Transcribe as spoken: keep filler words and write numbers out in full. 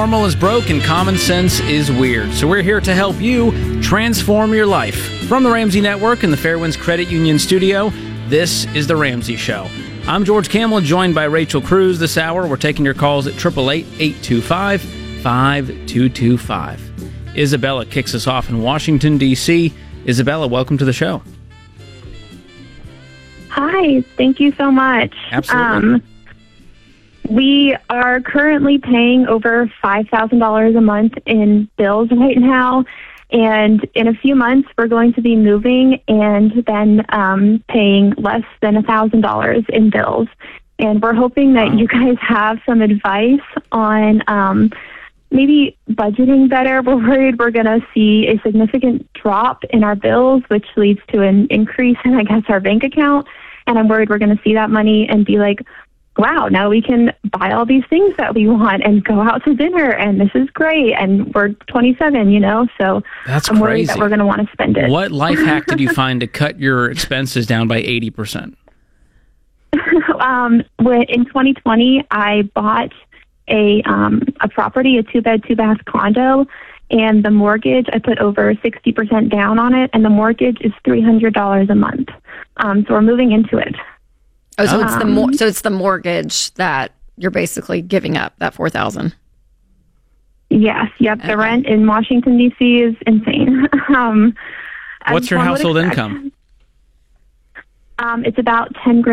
normal is broke and common sense is weird. So we're here to help you transform your life. From the Ramsey Network and the Fairwinds Credit Union studio, this is The Ramsey Show. I'm George Kamel, joined by Rachel Cruz this hour. We're taking your calls at eight eight eight, eight two five, five two two five. Isabella kicks us off in Washington, D C Isabella, welcome to the show. Hi, thank you so much. Absolutely. Um, we are currently paying over five thousand dollars a month in bills right now, and in a few months we're going to be moving and then um, paying less than one thousand dollars in bills. And we're hoping that Wow. you guys have some advice on um, maybe budgeting better. We're worried we're going to see a significant drop in our bills, which leads to an increase in, I guess, our bank account. And I'm worried we're going to see that money and be like, wow, now we can buy all these things that we want and go out to dinner, and this is great, and we're twenty-seven, you know, so That's I'm worried crazy. that we're going to want to spend it. What life hack did you find to cut your expenses down by eighty percent? um, when, in twenty twenty, I bought a um, a property, a two-bed, two-bath condo, and the mortgage, I put over sixty percent down on it, and the mortgage is three hundred dollars a month. Um, so we're moving into it. Oh, so Um, it's the mor- so it's the mortgage that you're basically giving up, that four thousand. Yes, yep. Okay. The rent in Washington, D C is insane. um, as What's your one would household expect. income? Um, it's about ten grand.